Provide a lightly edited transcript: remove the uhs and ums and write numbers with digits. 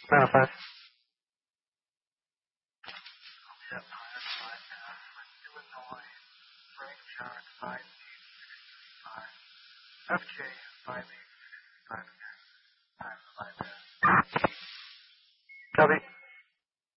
905. Yep, that's fine. Illinois, Frank John 5865. FJ 5865 again. 905. Copy.